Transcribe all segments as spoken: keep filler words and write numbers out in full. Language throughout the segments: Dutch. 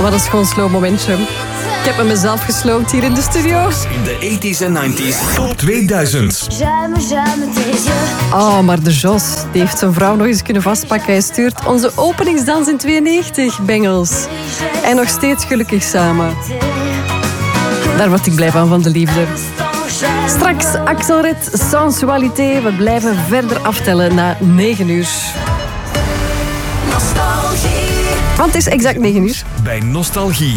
Wat een schoon slow momentje. Ik heb met mezelf gesloopt hier in de studio. In de tachtiger en negentiger top tweeduizend. Oh, maar de Jos, die heeft zijn vrouw nog eens kunnen vastpakken. Hij stuurt onze openingsdans in tweeënnegentig, Bengels. En nog steeds gelukkig samen. Daar word ik blij van, van de liefde. Straks Axelred, Sensualité. We blijven verder aftellen na negen uur. Want het is exact negen uur. Bij Nostalgie.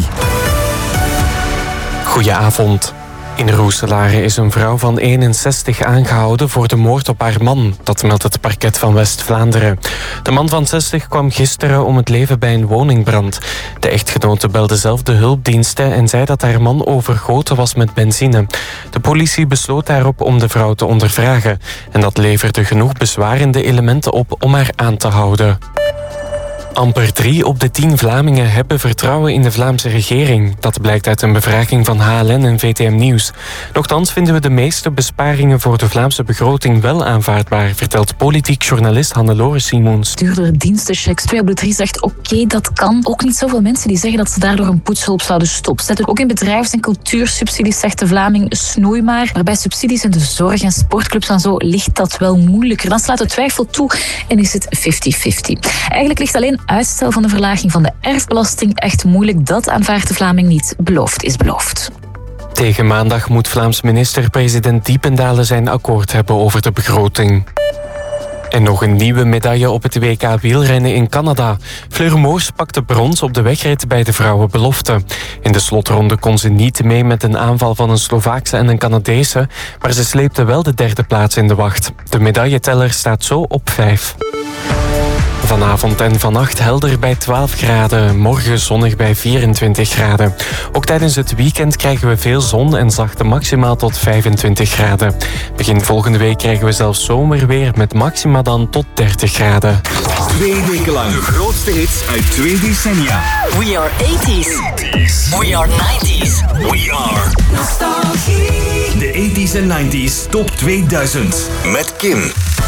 Goedenavond. In Roeselare is een vrouw van eenenzestig aangehouden voor de moord op haar man. Dat meldt het parket van West-Vlaanderen. De man van zestig kwam gisteren om het leven bij een woningbrand. De echtgenote belde zelf de hulpdiensten en zei dat haar man overgoten was met benzine. De politie besloot daarop om de vrouw te ondervragen. En dat leverde genoeg bezwarende elementen op om haar aan te houden. Amper drie op de tien Vlamingen hebben vertrouwen in de Vlaamse regering. Dat blijkt uit een bevraging van H L N en V T M Nieuws. Nochtans vinden we de meeste besparingen voor de Vlaamse begroting wel aanvaardbaar, vertelt politiek journalist Hannelore Simons. Duurdere dienstenchecks, twee op de drie zegt oké, okay, dat kan. Ook niet zoveel mensen die zeggen dat ze daardoor een poetshulp zouden stopzetten. Ook in bedrijfs- en cultuursubsidies zegt de Vlaming snoei maar. Maar bij subsidies in de zorg en sportclubs en zo ligt dat wel moeilijker. Dan slaat de twijfel toe en is het vijftig vijftig. Eigenlijk ligt alleen uitstel van de verlaging van de erfbelasting echt moeilijk. Dat aanvaardt de Vlaming niet. Beloofd is beloofd. Tegen maandag moet Vlaams minister-president Diependalen zijn akkoord hebben over de begroting. En nog een nieuwe medaille op het W K wielrennen in Canada. Fleur Moors pakte brons op de wegrit bij de vrouwenbelofte. In de slotronde kon ze niet mee met een aanval van een Slovaakse en een Canadese, maar ze sleepte wel de derde plaats in de wacht. De medailleteller staat zo op vijf. Vanavond en vannacht helder bij twaalf graden. Morgen zonnig bij vierentwintig graden. Ook tijdens het weekend krijgen we veel zon en zachte maximaal tot vijfentwintig graden. Begin volgende week krijgen we zelfs zomerweer met maxima dan tot dertig graden. Twee weken lang de grootste hits uit twee decennia. We are tachtigers. We are nineties. We are Nostalgie. De tachtigers en negentiger top tweeduizend. Met Kim.